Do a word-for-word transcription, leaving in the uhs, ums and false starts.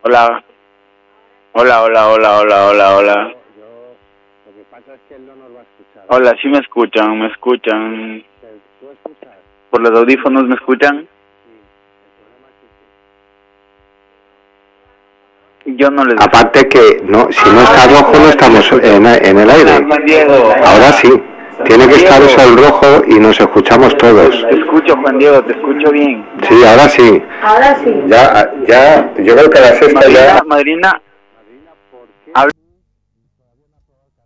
Hola. Hola, hola, hola, hola, hola, hola. Yo, lo que pasa es que él no nos va a escuchar. Hola, sí me escuchan, me escuchan. ¿Tú escuchas? ¿Por los audífonos me escuchan? Sí, el problema es que sí. Yo no les... Aparte que, no, si no está rojo no estamos en, en el aire. Juan Diego. Ahora sí. Tiene que estar eso el rojo y nos escuchamos todos. Te escucho, Juan Diego, te escucho bien. Sí, ahora sí. Ahora sí. Ya, ya, yo creo que la sexta Madrina, ya... madrina,